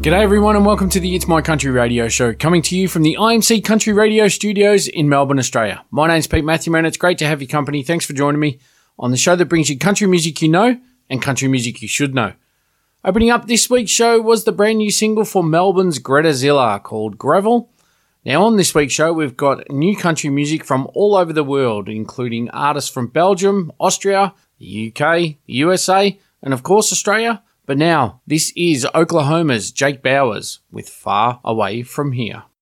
G'day everyone and welcome to the It's My Country Radio Show, coming to you from the IMC Country Radio Studios in Melbourne, Australia. My name's Pete Matthew, and it's great to have your company. Thanks for joining me on the show that brings you country music you know and country music you should know. Opening up this week's show was the brand new single for Melbourne's Greta Zilla called Gravel. Now on this week's show we've got new country music from all over the world, including artists from Belgium, Austria, the UK, the USA, and of course Australia. But now, this is Oklahoma's Jake Bowers with Far Away From Here.